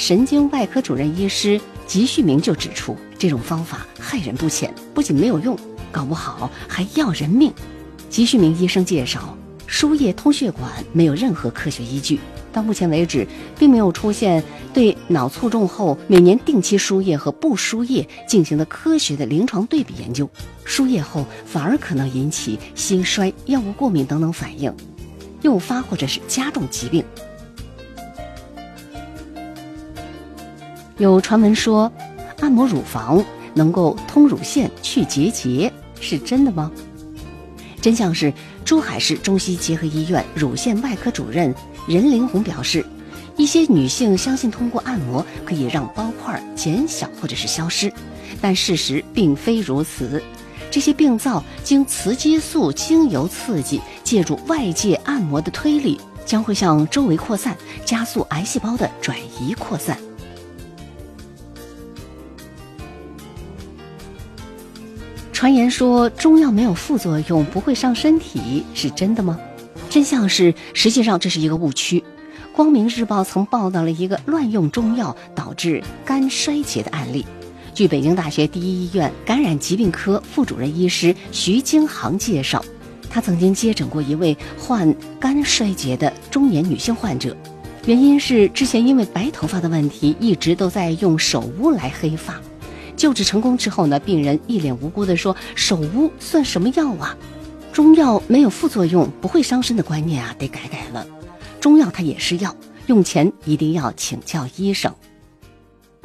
神经外科主任医师吉旭明就指出，这种方法害人不浅，不仅没有用，搞不好还要人命。吉旭明医生介绍，输液通血管没有任何科学依据，到目前为止并没有出现对脑卒中后每年定期输液和不输液进行的科学的临床对比研究，输液后反而可能引起心衰、药物过敏等等反应，诱发或者是加重疾病。有传闻说按摩乳房能够通乳腺去结节，是真的吗？真相是，珠海市中西结合医院乳腺外科主任任凌红表示，一些女性相信通过按摩可以让包块减小或者是消失，但事实并非如此。这些病灶经雌激素经由刺激，借助外界按摩的推力，将会向周围扩散，加速癌细胞的转移扩散。传言说中药没有副作用，不会伤身体，是真的吗？真相是，实际上这是一个误区。光明日报曾报道了一个乱用中药导致肝衰竭的案例。据北京大学第一医院感染疾病科副主任医师徐京航介绍，他曾经接诊过一位患肝衰竭的中年女性患者，原因是之前因为白头发的问题，一直都在用手污来黑发。救治成功之后呢，病人一脸无辜地说，手污算什么药啊？中药没有副作用，不会伤身的观念啊，得改改了。中药它也是药，用前一定要请教医生。